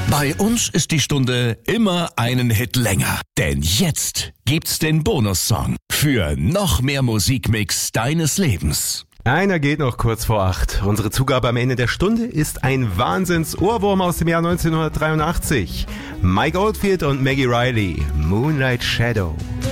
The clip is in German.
Bei uns ist die Stunde immer einen Hit länger. Denn jetzt gibt's den Bonussong für noch mehr Musikmix deines Lebens. Einer geht noch kurz vor 8. Unsere Zugabe am Ende der Stunde ist ein Wahnsinns-Ohrwurm aus dem Jahr 1983. Mike Oldfield und Maggie Riley, Moonlight Shadow.